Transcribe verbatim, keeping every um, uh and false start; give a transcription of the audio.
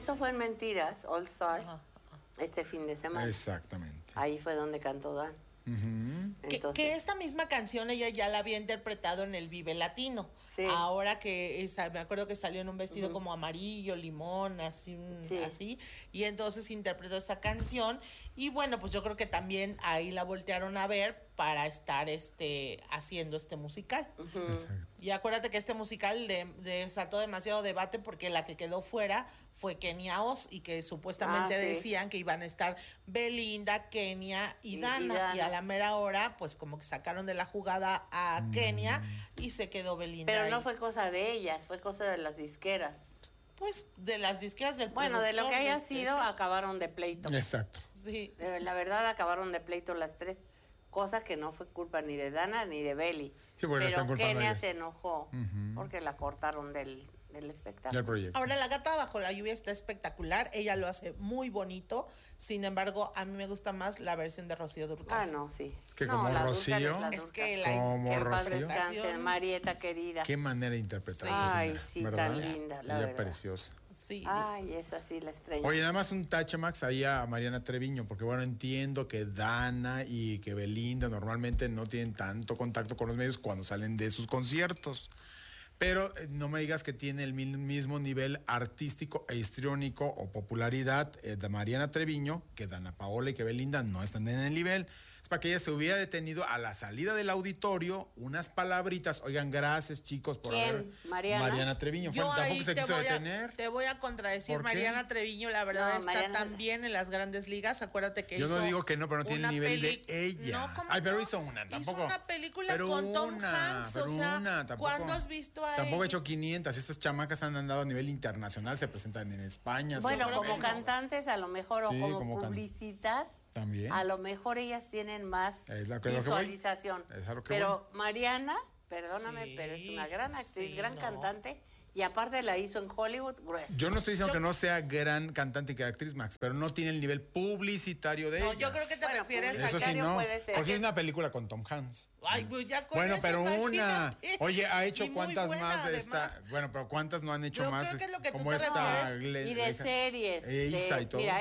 Eso fue en Mentiras, All Stars, Ajá. este fin de semana. Exactamente. Ahí fue donde cantó Dan. Uh-huh. Que, Entonces, que esta misma canción ella ya la había interpretado en el Vive Latino. Sí. Ahora que esa, me acuerdo que salió en un vestido Ujú. como amarillo, limón, así, un- Sí. así, y entonces interpretó esa canción. Y bueno, pues yo creo que también ahí la voltearon a ver para estar este haciendo este musical. ujú. Exacto. Y acuérdate que este musical de, desató demasiado debate porque la que quedó fuera fue Kenia Oz y que supuestamente Ah, sí. decían que iban a estar Belinda, Kenia y, Y- y Dana. Dana. Y a la mera hora, pues como que sacaron de la jugada a Kenia y se quedó Belinda. Pero no ahí. fue cosa de ellas, fue cosa de las disqueras. Pues de las disqueras del Bueno, de lo que productor, haya de- sido, de- acabaron de pleito. Exacto. Sí. Eh, La verdad, acabaron de pleito las tres. Cosa que no fue culpa ni de Dana ni de Beli. Sí, bueno, Pero están culpando Kenia ellas. se enojó Ujú. porque la cortaron del, del espectáculo. Del proyecto. Ahora, La Gata Bajo la Lluvia está espectacular, ella lo hace muy bonito, sin embargo, a mí me gusta más la versión de Rocío Dúrcal. Ah, no, sí. Es que No, como la Rocío- Dúrcal es la Es Dúrcal. que la Como Que en paz Rocío. descanse, Marieta querida. Qué manera de interpretar Sí. esa Ay, señora, sí, ¿verdad? tan linda, la Ella verdad. preciosa. Sí. Ay, es así la estrella. Oye, nada más un tache, Max, ahí a Mariana Treviño, porque bueno, entiendo que Dana y que Belinda normalmente no tienen tanto contacto con los medios cuando salen de sus conciertos. Pero eh, no me digas que tiene el mil- mismo nivel artístico e histriónico o popularidad eh, de Mariana Treviño, que Dana Paola y que Belinda no están en el nivel. Es para que ella se hubiera detenido a la salida del auditorio unas palabritas. Oigan, gracias chicos por ¿Quién? haber... ¿Mariana? Mariana Treviño. Fue, Yo ahí tampoco se te quiso voy, a, detener. te voy a contradecir, ¿Por qué? Mariana Treviño, la verdad No, está Mariana- tan bien en las grandes ligas, acuérdate que Yo hizo no digo que no, pero no tiene una el nivel de peli- ella. No, ¿cómo Ay, pero no? hizo una, tampoco. Hizo una película pero con Tom una, Hanks, pero o sea, una, tampoco. ¿cuándo has visto a Tampoco él? ha hecho quinientas. Estas chamacas han andado a nivel internacional, se presentan en España. Bueno, se- creo como que no. cantantes a lo mejor, Sí, o como, como can- publicidad, También. a lo mejor ellas tienen más Es la que- lo que voy. visualización. Es a lo que Pero Mariana, perdóname, Sí, pero es una gran actriz, sí, gran no. cantante, y aparte la hizo en Hollywood grueso. Yo no estoy diciendo Yo- que no sea gran cantante que actriz, Max, pero no tiene el nivel publicitario de No, ella. yo creo que te Bueno, refieres pues, a Eso sí, Publicitario no. puede ser. Porque es una película con Tom Hanks. Ay, pues ya con Bueno, eso, pero una. imagínate. Oye, ha hecho Y muy cuántas buena, más de esta. además. Bueno, pero cuántas no han hecho Yo más creo que es lo que tú como te esta refieres. Glenn- Y de series. eh, Isa de- y todo. Mira,